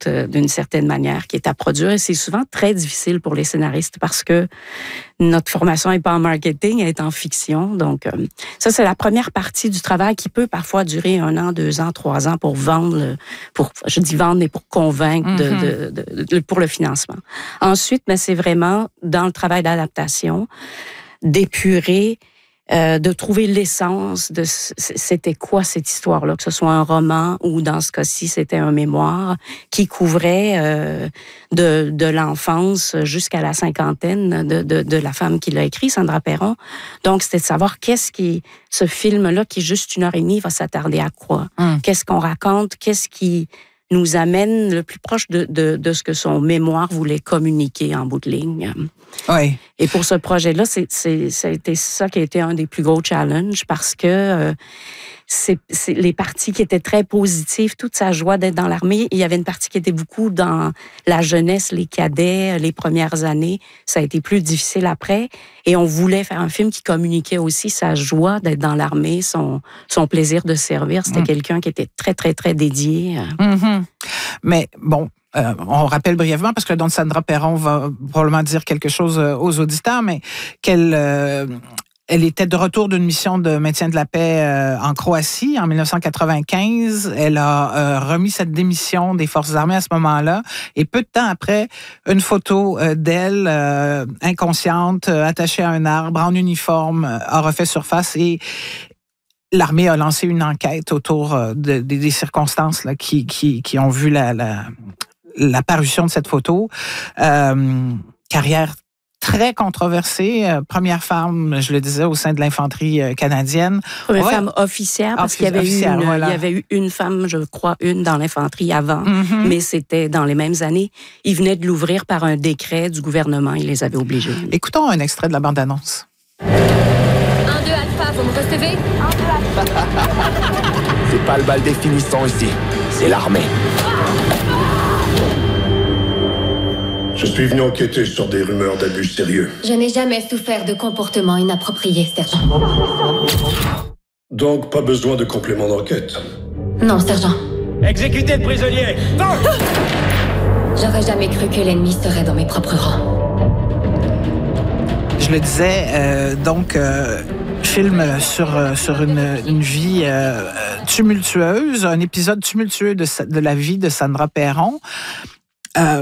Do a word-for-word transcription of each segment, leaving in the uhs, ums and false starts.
euh, d'une certaine manière qui est à produire. Et c'est souvent très difficile pour les scénaristes parce que notre formation n'est pas en marketing, elle est en fiction. Donc, euh, ça, c'est la première partie du travail qui peut parfois durer un an, deux ans, trois ans pour vendre, pour, je dis vendre, mais pour convaincre mm-hmm. de, de, de, pour le financement. Ensuite, ben, c'est vraiment dans le travail d'adaptation, d'épurer, Euh, de trouver l'essence de c'était quoi cette histoire-là, que ce soit un roman ou dans ce cas-ci, c'était un mémoire qui couvrait euh, de, de l'enfance jusqu'à la cinquantaine de, de, de la femme qui l'a écrit, Sandra Perron. Donc, c'était de savoir qu'est-ce qui, ce film-là, qui est juste une heure et demie, va s'attarder à quoi? Hum. Qu'est-ce qu'on raconte? Qu'est-ce qui nous amène le plus proche de, de, de ce que son mémoire voulait communiquer en bout de ligne. Oui. Et pour ce projet-là, c'est, c'est, ça a été ça qui a été un des plus gros challenges parce que euh, c'est, c'est les parties qui étaient très positives, toute sa joie d'être dans l'armée. Il y avait une partie qui était beaucoup dans la jeunesse, les cadets, les premières années. Ça a été plus difficile après. Et on voulait faire un film qui communiquait aussi sa joie d'être dans l'armée, son, son plaisir de servir. C'était mmh. quelqu'un qui était très, très, très dédié. Mmh. Mais bon... Euh, on rappelle brièvement, parce que le don de Sandra Perron va probablement dire quelque chose aux auditeurs, mais qu'elle euh, elle était de retour d'une mission de maintien de la paix euh, en Croatie en dix-neuf cent quatre-vingt-quinze. Elle a euh, remis cette démission des forces armées à ce moment-là. Et peu de temps après, une photo euh, d'elle, euh, inconsciente, euh, attachée à un arbre, en uniforme, euh, a refait surface et l'armée a lancé une enquête autour de, de, des circonstances là, qui, qui, qui ont vu la... la l'apparition de cette photo. Euh, carrière très controversée. Euh, première femme, je le disais, au sein de l'infanterie euh, canadienne. Première ouais. femme officière, parce Offici- qu'il y avait, eu une, voilà. il y avait eu une femme, je crois, une dans l'infanterie avant, mm-hmm. mais c'était dans les mêmes années. Ils venaient de l'ouvrir par un décret du gouvernement. Ils les avaient obligés. Écoutons un extrait de la bande-annonce. un deux Alpha, vous me recevez? un deux Alpha. C'est pas le bal définissant ici, c'est l'armée. Je suis venu enquêter sur des rumeurs d'abus sérieux. Je n'ai jamais souffert de comportement inapproprié, sergent. Donc, pas besoin de complément d'enquête. Non, sergent. Exécutez le prisonnier! Non! J'aurais jamais cru que l'ennemi serait dans mes propres rangs. Je le disais, euh, donc... Euh... film sur, sur une, une vie euh, tumultueuse, un épisode tumultueux de, de la vie de Sandra Perron. Euh,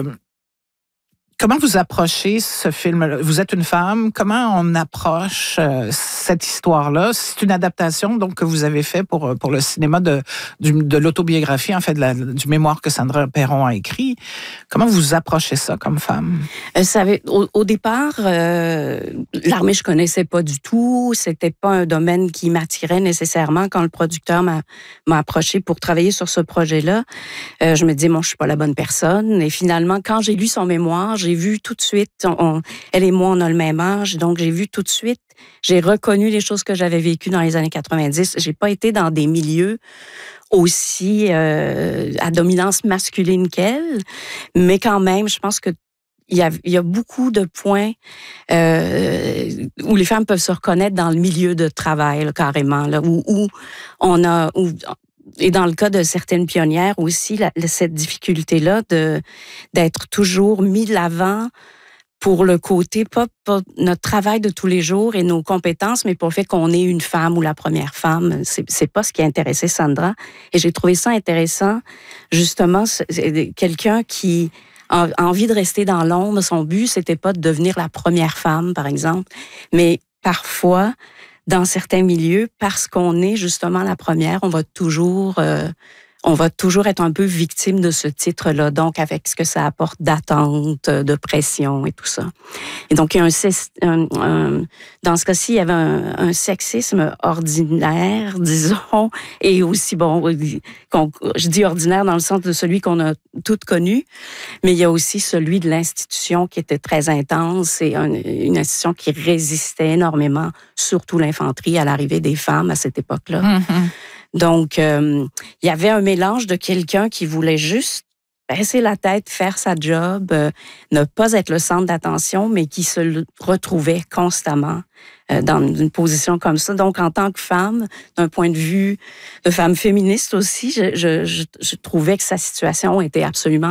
Comment vous approchez ce film-là? Vous êtes une femme. Comment on approche euh, cette histoire-là? C'est une adaptation donc que vous avez fait pour, pour le cinéma de, du, de l'autobiographie, en fait, de la, du mémoire que Sandra Perron a écrit. Comment vous approchez ça comme femme? Euh, ça avait, au, au départ, euh, l'armée, je connaissais pas du tout. C'était pas un domaine qui m'attirait nécessairement. Quand le producteur m'a, m'a approché pour travailler sur ce projet-là, euh, je me dis, bon, je suis pas la bonne personne. Et finalement, quand j'ai lu son mémoire, j'ai vu tout de suite, on, on, elle et moi, on a le même âge, donc j'ai vu tout de suite, j'ai reconnu les choses que j'avais vécues dans les années quatre-vingt-dix. J'ai pas été dans des milieux aussi euh, à dominance masculine qu'elle, mais quand même, je pense que il y a, il y a beaucoup de points euh, où les femmes peuvent se reconnaître dans le milieu de travail, là, carrément, là, où, où on a... Où, et dans le cas de certaines pionnières aussi, la, cette difficulté-là de, d'être toujours mis de l'avant pour le côté, pas, pas notre travail de tous les jours et nos compétences, mais pour le fait qu'on est une femme ou la première femme. C'est, c'est pas ce qui a intéressé Sandra. Et j'ai trouvé ça intéressant, justement, c'est quelqu'un qui a envie de rester dans l'ombre. Son but, c'était pas de devenir la première femme, par exemple, mais parfois... dans certains milieux, parce qu'on est justement la première, on va toujours, euh, on va toujours être un peu victime de ce titre-là, donc avec ce que ça apporte d'attente, de pression et tout ça. Et donc, il y a un, un, un dans ce cas-ci, il y avait un, un sexisme ordinaire, disons, et aussi, bon, je dis ordinaire dans le sens de celui qu'on a toutes connu, mais il y a aussi celui de l'institution qui était très intense et un, une institution qui résistait énormément, surtout l'infanterie, à l'arrivée des femmes à cette époque-là. Mm-hmm. Donc, euh, il y avait un mélange de quelqu'un qui voulait juste baisser la tête, faire sa job, euh, ne pas être le centre d'attention, mais qui se retrouvait constamment euh, dans une position comme ça. Donc, en tant que femme, d'un point de vue de femme féministe aussi, je, je, je, je trouvais que sa situation était absolument